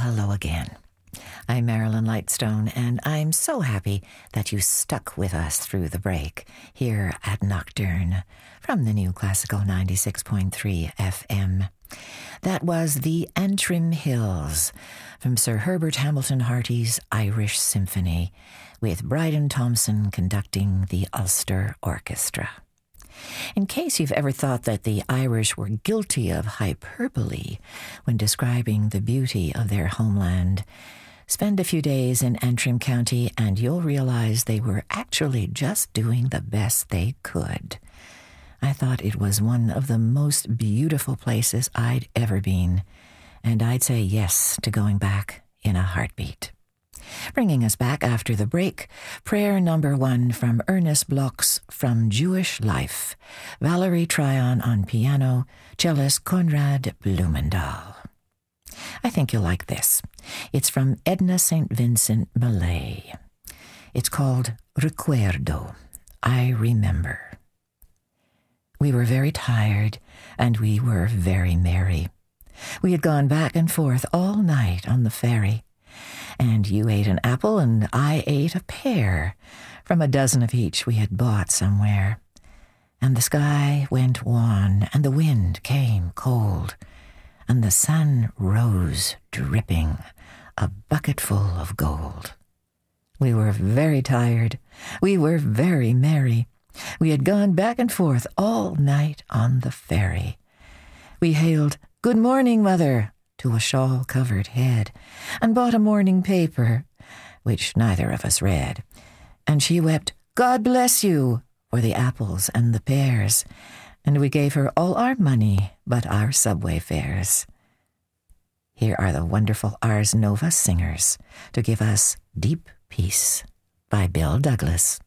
hello again. I'm Marilyn Lightstone, and I'm so happy that you stuck with us through the break here at Nocturne from the New Classical 96.3 FM. That was the Antrim Hills from Sir Herbert Hamilton Harty's Irish Symphony, with Bryden Thompson conducting the Ulster Orchestra. In case you've ever thought that the Irish were guilty of hyperbole when describing the beauty of their homeland, spend a few days in Antrim County and you'll realize they were actually just doing the best they could. I thought it was one of the most beautiful places I'd ever been, and I'd say yes to going back in a heartbeat. Bringing us back after the break, prayer number 1 from Ernest Bloch's From Jewish Life, Valerie Tryon on piano, cellist Konrad Blumendahl. I think you'll like this. It's from Edna St. Vincent Millay. It's called Recuerdo, I Remember. We were very tired, and we were very merry. We had gone back and forth all night on the ferry, and you ate an apple and I ate a pear from a dozen of each we had bought somewhere. And the sky went wan, and the wind came cold, and the sun rose dripping, a bucketful of gold. We were very tired. We were very merry. We had gone back and forth all night on the ferry. We hailed, "Good morning, Mother," to a shawl-covered head, and bought a morning paper, which neither of us read. And she wept, "God bless you," for the apples and the pears, and we gave her all our money but our subway fares. Here are the wonderful Ars Nova Singers to give us Deep Peace by Bill Douglas.